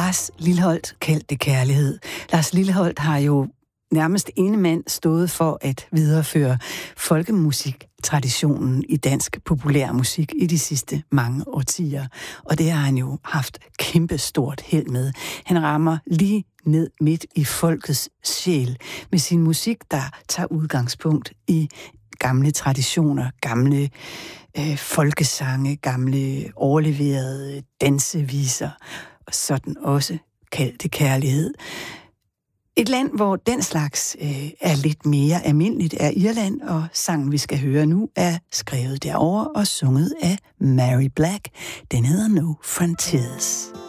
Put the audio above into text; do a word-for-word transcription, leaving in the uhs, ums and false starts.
Lars Lilholt, kaldte kærlighed. Lars Lilholt har jo nærmest ene mand stået for at videreføre folkemusiktraditionen i dansk populærmusik i de sidste mange årtier. Og det har han jo haft kæmpestort held med. Han rammer lige ned midt i folkets sjæl med sin musik, der tager udgangspunkt i gamle traditioner, gamle øh, folkesange, gamle overleverede danseviser, og sådan også kaldte kærlighed. Et land, hvor den slags øh, er lidt mere almindeligt, er Irland, og sangen, vi skal høre nu, er skrevet derovre og sunget af Mary Black. Den hedder No Frontiers.